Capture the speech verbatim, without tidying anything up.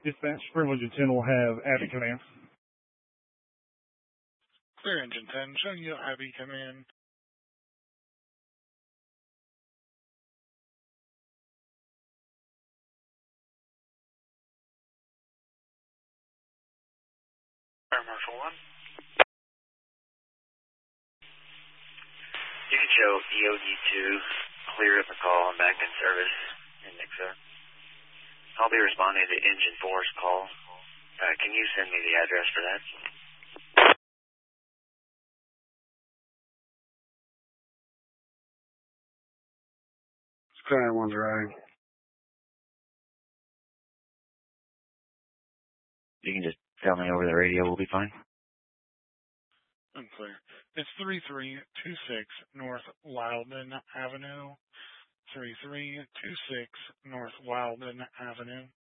Dispatch, Privilege and ten will have Abby come in. Clear engine ten, showing you Abby come in. Air Marshal one. You can show E O D two, clear of the call and back in service in Nixa. I'll be responding to Engine four's call. Uh, can you send me the address for that? Sky one's riding. You can just tell me over the radio, we'll be fine. I'm clear. It's three three two six North Loudon Avenue. three three two six North Loudon Avenue.